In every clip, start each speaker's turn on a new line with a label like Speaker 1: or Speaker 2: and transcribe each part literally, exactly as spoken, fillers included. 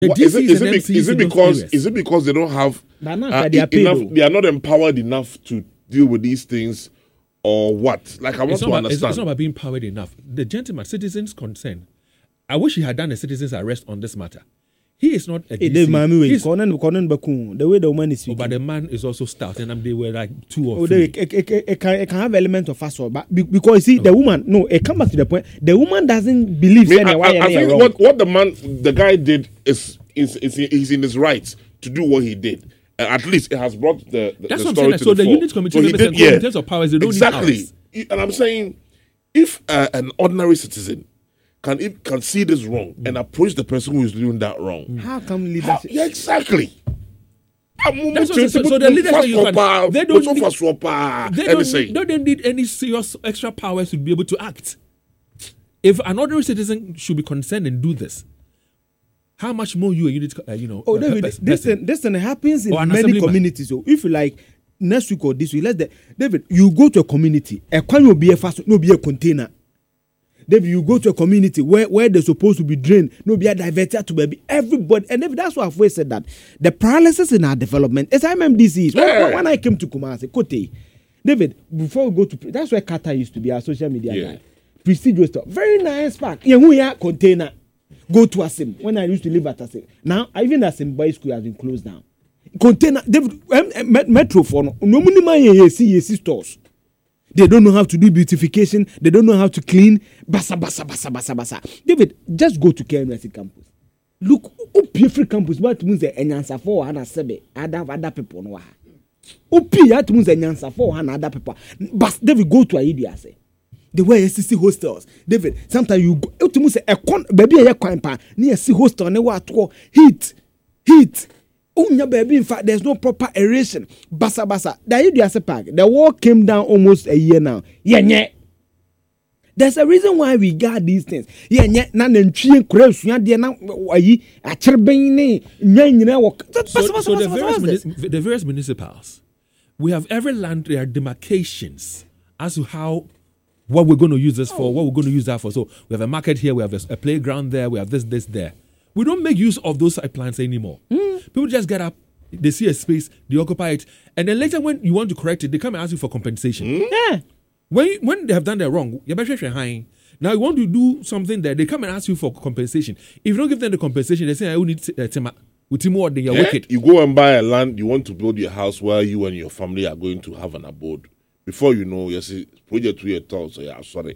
Speaker 1: What, is, it, is, it, is, is it because is it because they don't have uh,
Speaker 2: they, are
Speaker 1: enough? They are not empowered enough to deal with these things, or what? Like I want
Speaker 3: it's
Speaker 1: to
Speaker 3: about,
Speaker 1: understand.
Speaker 3: It's, it's not about being empowered enough. The gentleman, citizens' concern. I wish he had done a citizen's arrest on this matter. He is not a D C.
Speaker 2: He's, the way the woman is speaking.
Speaker 3: Oh, but the man is also stout, and um, they were like two or
Speaker 2: oh,
Speaker 3: three.
Speaker 2: They, it, it, it, can, it can have element of assault, but because you see, oh. the woman, no, it comes back to the point. The woman doesn't believe.
Speaker 1: Me, I, I, I, I think what, what the man, the guy did is is, is is in his rights to do what he did. And at least it has brought the, the,
Speaker 3: That's
Speaker 1: the
Speaker 3: what
Speaker 1: story
Speaker 3: I'm saying.
Speaker 1: to
Speaker 3: So
Speaker 1: the,
Speaker 3: the
Speaker 1: fore.
Speaker 3: unit committee
Speaker 1: so
Speaker 3: members
Speaker 1: did,
Speaker 3: and
Speaker 1: yeah,
Speaker 3: in terms of powers, they don't
Speaker 1: exactly.
Speaker 3: need powers.
Speaker 1: And I'm saying, if uh, an ordinary citizen can if, can see this wrong mm. and approach the person who is doing that wrong,
Speaker 2: mm. how come leadership?
Speaker 1: Yeah, exactly.
Speaker 3: That's what, so, so the leaders that you can, they don't need, they don't, don't they need any serious extra powers to be able to act. If an ordinary citizen should be concerned and do this, how much more you a unit, uh, you know?
Speaker 2: Oh, David, this this thing, this thing happens in many communities. So if you like next week or this week, let's the, David, you go to a community, a coin will be a fast, no be a container. David, you go to a community where, where they're supposed to be drained, no be a diverted to baby. Everybody, and David, that's why I've always said that the paralysis in our development, as M M D C is.
Speaker 1: Yeah.
Speaker 2: When, when I came to Kumasi, Kote, David, before we go to, that's where Kata used to be, our social media yeah. guy. Prestigious stuff. Very nice park. Yeah, we are container. Go to Asim. When I used to live at Asim. Now, even Asim Boys School has been closed down. Container. David, Metro for no. No money see stores. They don't know how to do beautification. They don't know how to clean. Basa, basa, basa, basa, basa. David, just go to K N U S campus. Look, Upi free campus. What means the Enyansa for Hana Sebe. Other other people no. Upi that means Enyansa for Hana other people. But David, go to Aidia say. The way S C C hostels, David. Sometimes you go to say a con baby a quampa near C hostel ne what heat, heat. Unya baby. In fact, there's no proper aeration. Basa basa. The idea as a pack. The war came down almost a year now. Yeah, yeah. There's a reason why we got these things. Yeah, yeah. Na nentwie kura suya de na ayi a cherben ne nya nyina wo.
Speaker 3: So, so the various the various municipals, we have every land there are demarcations as to how. What we're going to use this for, what we're going to use that for. So we have a market here, we have a, a playground there, we have this, this, there. We don't make use of those side plans anymore. Mm. People just get up, they see a space, they occupy it, and then later when you want to correct it, they come and ask you for compensation.
Speaker 1: Mm.
Speaker 2: Yeah.
Speaker 3: When when they have done that wrong, now you want to do something there, they come and ask you for compensation. If you don't give them the compensation, they say, I will need uh, Tima. With more than you're
Speaker 1: yeah,
Speaker 3: wicked.
Speaker 1: You go and buy a land, you want to build your house where you and your family are going to have an abode. Before you know, you see, project to your thoughts, so yeah, sorry.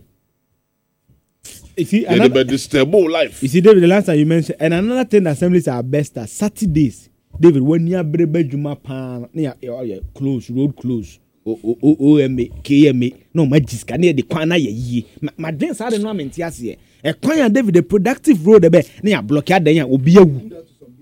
Speaker 2: You see,
Speaker 1: yeah, another, they stable life.
Speaker 2: You see, David, the last time you mentioned, and another thing that assemblies are best at Saturdays. David, when you are Juma Pan, near close, road close, O M A, K M A, no, my jiska near the Kwana ye. My dance are the moment, yes, ye. A Kwana David, the productive road, near blockade, there will be a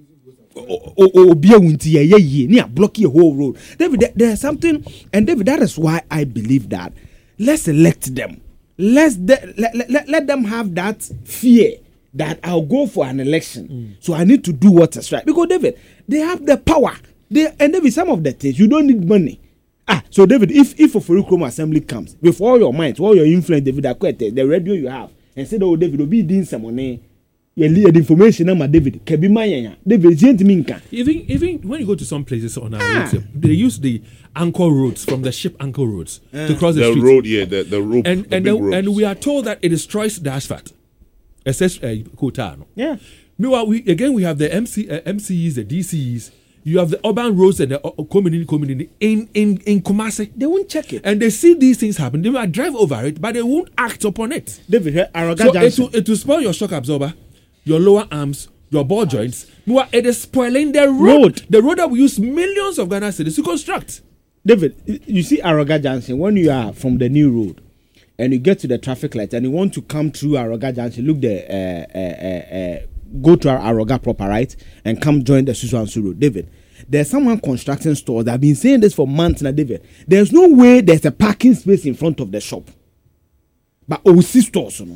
Speaker 2: or be a winter year, ye, near block your whole road. David, there's something, and David, that is why I believe that. Let's elect them. Let's de- let, let, let them have that fear that I'll go for an election. Mm. So I need to do what is right. Because, David, they have the power. They, and David, some of the things, you don't need money. Ah, so, David, if if a Furichrome assembly comes, with all your minds, all your influence, David, the radio you have, and say, oh, David, will be doing some money. Yeah, the information I'm David. Can be my David.
Speaker 3: Even even when you go to some places on our ah. roads, they use the anchor roads from the ship anchor roads uh, to cross the,
Speaker 1: the
Speaker 3: street.
Speaker 1: road, yeah, the the rope,
Speaker 3: and
Speaker 1: the
Speaker 3: and
Speaker 1: big
Speaker 3: the, and we are told that it destroys the asphalt. It says uh, quota.
Speaker 2: Yeah.
Speaker 3: Meanwhile, we again we have the M C uh, M C Es, the D C Es. You have the urban roads and the uh, community community in in in Kumasi.
Speaker 2: They won't check it,
Speaker 3: and they see these things happen. They might drive over it, but they won't act upon it.
Speaker 2: David,
Speaker 3: so it will, it will spoil your shock absorber, your lower arms, your ball joints. It is spoiling the road. road. The road that we use millions of Ghana citizens to construct.
Speaker 2: David, you see Aroga Junction, when you are from the new road and you get to the traffic light and you want to come through Aroga Junction, look the uh, uh, uh, uh, go to Aroga proper, right, and come join the Susu Ansu Road. David, there's someone constructing stores that have been saying this for months now, David. There's no way there's a parking space in front of the shop. But O C stores, you know.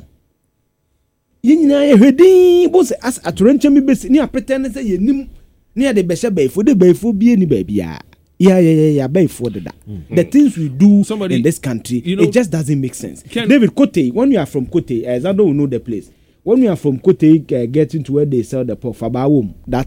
Speaker 2: Yina hedin bo se as atorenche mi besi ni apretend say yenim ni ade behye bayfo de bayfo bi ni ba bia yeah yeah yeah yeah bayfo de da the things we do Somebody, in this country, you know, it just doesn't make sense. David Kote, when you are from Kote, as I don't know the place, when we are from Kote uh, getting to where they sell the pork, Fabawum, that